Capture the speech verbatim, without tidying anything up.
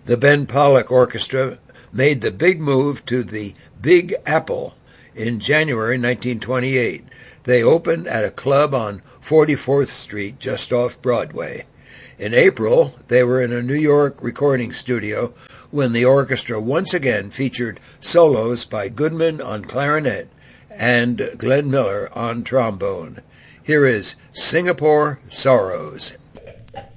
The Ben Pollack Orchestra made the big move to the Big Apple in January nineteen twenty-eight. They opened at a club on forty-fourth Street, just off Broadway. In April, they were in a New York recording studio when the orchestra once again featured solos by Goodman on clarinet and Glenn Miller on trombone. Here is Singapore Sorrows.